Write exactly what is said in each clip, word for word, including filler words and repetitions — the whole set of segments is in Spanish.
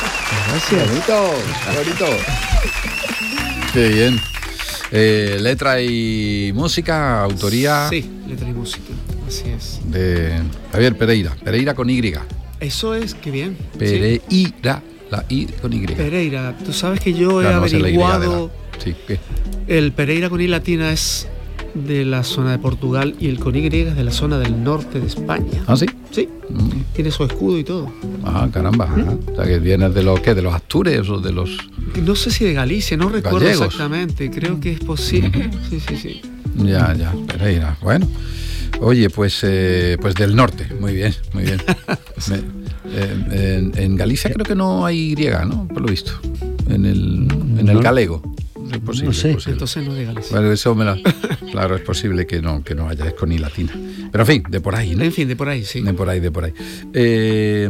Gracias. Bonito, bonito. Qué bien. Eh, letra y música, autoría. Sí, letra y música, así es. De Javier Pereira. Pereira con Y. Eso es, qué bien. Pereira, sí. La I con Y. Pereira, tú sabes que yo he claro, no averiguado. La... Sí, ¿qué? El Pereira con I latina es de la zona de Portugal y el con Y es de la zona del norte de España. ¿Ah, sí? Sí. Mm. Tiene su escudo y todo. Ah, caramba. ¿Mm? O sea, que viene de los ¿qué? De los Astures o de los. No sé si de Galicia, no recuerdo gallegos. Exactamente. Creo que es posible. Sí, sí, sí. Ya, ya. Pereira. Bueno. Oye, pues, eh, pues del norte. Muy bien, muy bien. Me, eh, en, en Galicia creo que no hay Y, ¿no? Por lo visto. En el, en el galego. Es posible, no sé. es posible. Entonces no de Galicia. Bueno, eso me la... Claro, es posible que no, que no haya, es con I latina. Pero en fin, de por ahí, ¿no? En fin, de por ahí, sí. De por ahí, de por ahí. Eh,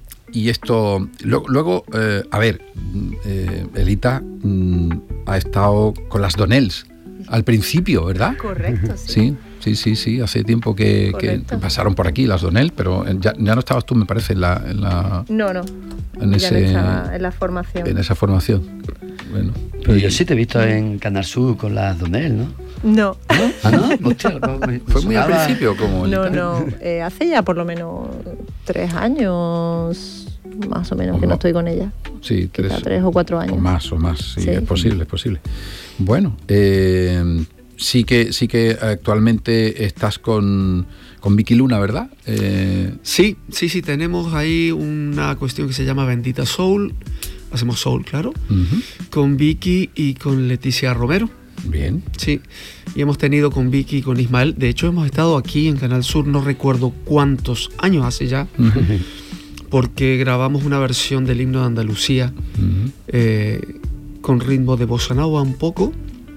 y esto, lo, luego, eh, a ver, eh, Elita mm, ha estado con las Donells al principio, ¿verdad? Correcto, sí. Sí, sí, sí, sí. Hace tiempo que, que pasaron por aquí las Donells, pero ya, ya no estabas tú, me parece, en la... En la no, no. En, ya ese, no estaba en la formación. En esa formación. Bueno. Pero yo sí te he visto en Canal Sur con las Donel, ¿no? No. ¿No? ¿Ah, no? Hostia, me, me ¿Fue muy sonaba... al principio? Como no, no. Eh, hace ya por lo menos tres años, más o menos, o que no, no estoy con ella. Sí, tres, tres o cuatro años. O más, o más. Sí, sí. es posible, es posible. Bueno, eh, sí que sí que actualmente estás con, con Vicky Luna, ¿verdad? Eh... Sí, sí, sí. Tenemos ahí una cuestión que se llama Bendita Soul. Hacemos soul, claro, uh-huh. con Vicky y con Leticia Romero. Bien. Sí, y hemos tenido con Vicky y con Ismael. De hecho, hemos estado aquí en Canal Sur, no recuerdo cuántos años hace ya, uh-huh. porque grabamos una versión del himno de Andalucía uh-huh. eh, con ritmo de bossa nova un poco.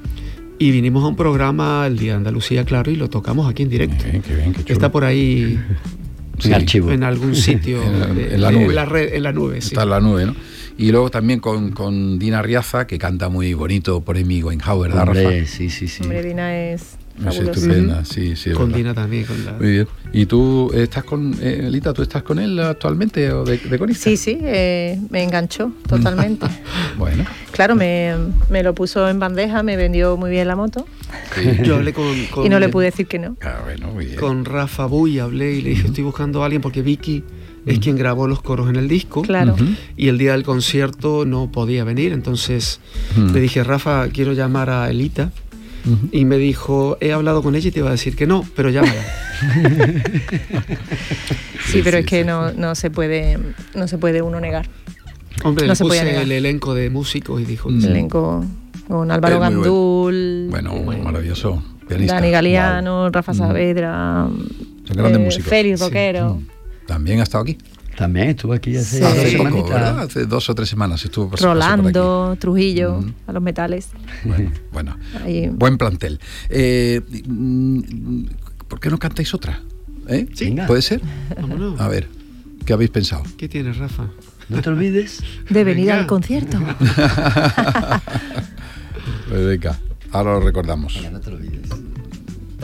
Y vinimos a un programa el día de Andalucía, claro, y lo tocamos aquí en directo. Qué bien, qué bien, qué chulo. Está por ahí... Sí, en archivo. En algún sitio. en, la, de, en la nube. En la, red, en la nube, sí. Está en la nube, ¿no? Y luego también con, con Dina Riaza, que canta muy bonito por Amy Winehouse, ¿verdad, Hombre, Rafa? Sí, sí, sí. Hombre, Dina es Es estupenda, sí, sí. Con verdad. Dina también. Con la... Muy bien. ¿Y tú estás con, eh, Elita, tú estás con él actualmente o de, de corista? Sí, sí, eh, me enganchó totalmente. Bueno. Claro, me, me lo puso en bandeja, me vendió muy bien la moto. Sí. Yo hablé con, con... Y no le pude decir que no. Ah, bueno, muy bien. Con Rafa Buy hablé y le dije, estoy buscando a alguien porque Vicky es quien grabó los coros en el disco. Claro. Uh-huh. Y el día del concierto no podía venir, entonces uh-huh. le dije, Rafa, quiero llamar a Elita. Uh-huh. Y me dijo, he hablado con ella y te iba a decir que no, pero llámala. sí, pero sí, es que sí. no, no se puede, no se puede uno negar. Hombre, no le se puse el elenco de músicos y dijo... El sí. elenco con Álvaro Gandul... Bueno, bueno, maravilloso. Pianista. Dani Galeano, wow. Rafa Saavedra... Son grandes eh, músicos. Félix Roquero... Sí. También ha estado aquí. También estuvo aquí hace, sí. hace poco, ¿verdad? Hace dos o tres semanas estuvo por Rolando, por aquí. Trujillo, mm. a los metales. Bueno, bueno. Ahí. Buen plantel. Eh, ¿Por qué no cantáis otra? ¿Eh? Sí. ¿Puede ser? Vámonos. A ver, ¿qué habéis pensado? ¿Qué tienes, Rafa? No te olvides de venir venga. al concierto. Pues venga, ahora lo recordamos. Venga, no te olvides.